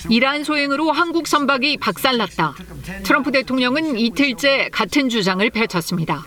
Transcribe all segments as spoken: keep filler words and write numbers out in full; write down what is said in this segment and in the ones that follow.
이란 소행으로 한국 선박이 박살났다. 트럼프 대통령은 이틀째 같은 주장을 펼쳤습니다.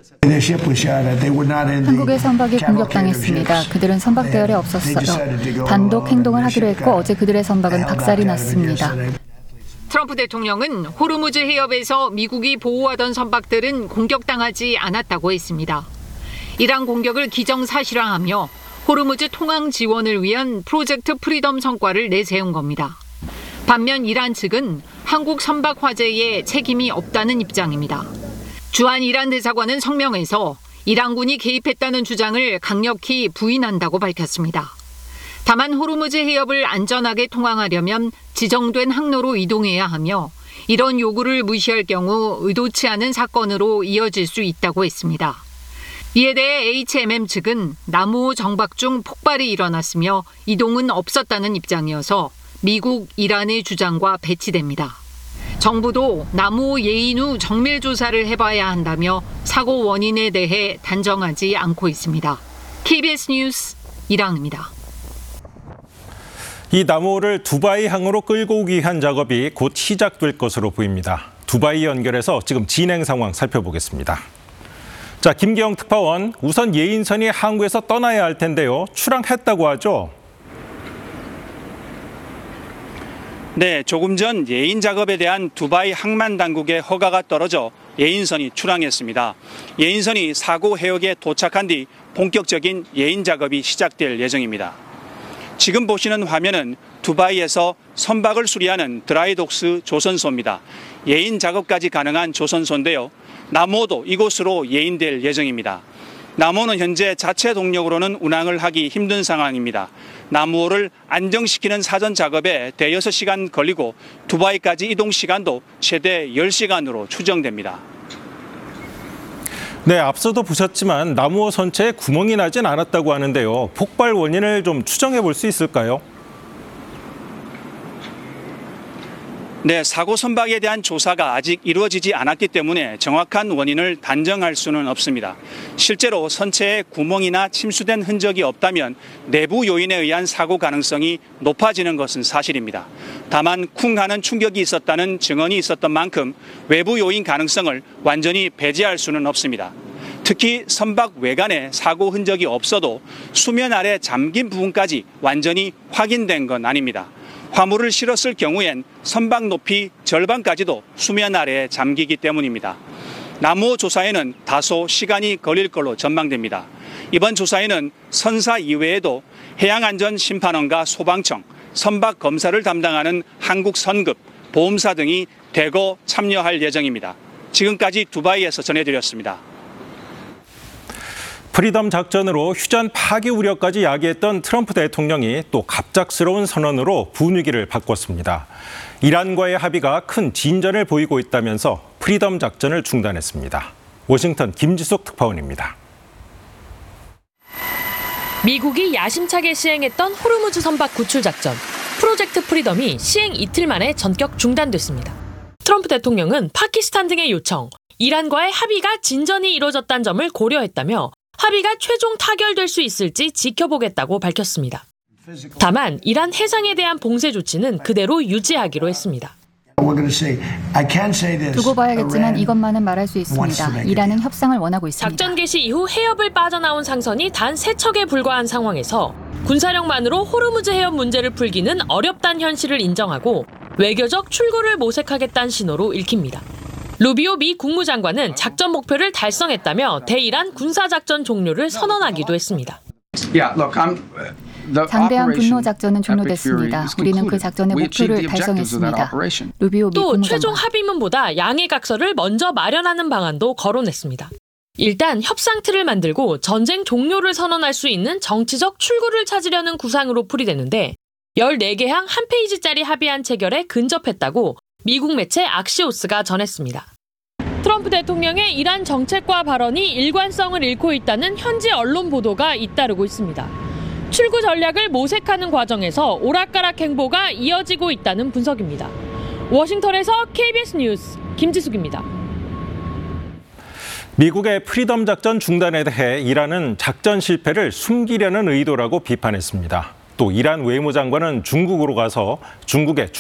한국의 선박이 공격당했습니다. 그들은 선박 대열에 없었어요. 단독 행동을 하기로 했고 어제 그들의 선박은 박살이 났습니다. 트럼프 대통령은 호르무즈 해협에서 미국이 보호하던 선박들은 공격당하지 않았다고 했습니다. 이란 공격을 기정사실화하며 호르무즈 통항 지원을 위한 프로젝트 프리덤 성과를 내세운 겁니다. 반면 이란 측은 한국 선박 화재에 책임이 없다는 입장입니다. 주한 이란 대사관은 성명에서 이란군이 개입했다는 주장을 강력히 부인한다고 밝혔습니다. 다만 호르무즈 해협을 안전하게 통항하려면 지정된 항로로 이동해야 하며 이런 요구를 무시할 경우 의도치 않은 사건으로 이어질 수 있다고 했습니다. 이에 대해 에이치엠엠 측은 나무호 정박 중 폭발이 일어났으며 이동은 없었다는 입장이어서 미국, 이란의 주장과 배치됩니다. 정부도 나무호 예인 후 정밀 조사를 해봐야 한다며 사고 원인에 대해 단정하지 않고 있습니다. 케이비에스 뉴스 이랑입니다. 이 나무호를 두바이 항으로 끌고 오기 위한 작업이 곧 시작될 것으로 보입니다. 두바이 연결해서 지금 진행 상황 살펴보겠습니다. 자, 김기영 특파원, 우선 예인선이 항구에서 떠나야 할 텐데요. 출항했다고 하죠? 네, 조금 전 예인 작업에 대한 두바이 항만 당국의 허가가 떨어져 예인선이 출항했습니다. 예인선이 사고 해역에 도착한 뒤 본격적인 예인 작업이 시작될 예정입니다. 지금 보시는 화면은 두바이에서 선박을 수리하는 드라이독스 조선소입니다. 예인 작업까지 가능한 조선소인데요. 나무호도 이곳으로 예인될 예정입니다. 나무호는 현재 자체 동력으로는 운항을 하기 힘든 상황입니다. 나무호를 안정시키는 사전 작업에 대여섯 시간 걸리고 두바이까지 이동 시간도 최대 열 시간으로 추정됩니다. 네, 앞서도 보셨지만 나무호 선체에 구멍이 나진 않았다고 하는데요. 폭발 원인을 좀 추정해 볼 수 있을까요? 네, 사고 선박에 대한 조사가 아직 이루어지지 않았기 때문에 정확한 원인을 단정할 수는 없습니다. 실제로 선체에 구멍이나 침수된 흔적이 없다면 내부 요인에 의한 사고 가능성이 높아지는 것은 사실입니다. 다만 쿵 하는 충격이 있었다는 증언이 있었던 만큼 외부 요인 가능성을 완전히 배제할 수는 없습니다. 특히 선박 외관에 사고 흔적이 없어도 수면 아래 잠긴 부분까지 완전히 확인된 건 아닙니다. 화물을 실었을 경우엔 선박 높이 절반까지도 수면 아래에 잠기기 때문입니다. 나무호 조사에는 다소 시간이 걸릴 걸로 전망됩니다. 이번 조사에는 선사 이외에도 해양안전심판원과 소방청, 선박 검사를 담당하는 한국선급, 보험사 등이 대거 참여할 예정입니다. 지금까지 두바이에서 전해드렸습니다. 프리덤 작전으로 휴전 파기 우려까지 야기했던 트럼프 대통령이 또 갑작스러운 선언으로 분위기를 바꿨습니다. 이란과의 합의가 큰 진전을 보이고 있다면서 프리덤 작전을 중단했습니다. 워싱턴 김지숙 특파원입니다. 미국이 야심차게 시행했던 호르무즈 선박 구출 작전, 프로젝트 프리덤이 시행 이틀 만에 전격 중단됐습니다. 트럼프 대통령은 파키스탄 등의 요청, 이란과의 합의가 진전이 이뤄졌다는 점을 고려했다며 합의가 최종 타결될 수 있을지 지켜보겠다고 밝혔습니다. 다만 이란 해상에 대한 봉쇄 조치는 그대로 유지하기로 했습니다. 두고 봐야겠지만 이것만은 말할 수 있습니다. 이란은 협상을 원하고 있습니다. 작전 개시 이후 해협을 빠져나온 상선이 단 세 척에 불과한 상황에서 군사력만으로 호르무즈 해협 문제를 풀기는 어렵다는 현실을 인정하고 외교적 출구를 모색하겠다는 신호로 읽힙니다. 루비오 미 국무장관은 작전 목표를 달성했다며 대이란 군사작전 종료를 선언하기도 했습니다. 장대한 분노 작전은 종료됐습니다. 우리는 그 작전의 목표를 달성했습니다. 루비오 미 또 국무장관. 최종 합의문보다 양해 각서를 먼저 마련하는 방안도 거론했습니다. 일단 협상 틀을 만들고 전쟁 종료를 선언할 수 있는 정치적 출구를 찾으려는 구상으로 풀이되는데 열네 개 항 한 페이지짜리 합의안 체결에 근접했다고 미국 매체 악시오스가 전했습니다. 트럼프 대통령의 이란 정책과 발언이 일관성을 잃고 있다는 현지 언론 보도가 잇따르고 있습니다. 출구 전략을 모색하는 과정에서 오락가락 행보가 이어지고 있다는 분석입니다. 워싱턴에서 케이비에스 뉴스 김지숙입니다. 미국의 프리덤 작전 중단에 대해 이란은 작전 실패를 숨기려는 의도라고 비판했습니다. 또 이란 외무장관은 중국으로 가서 중국의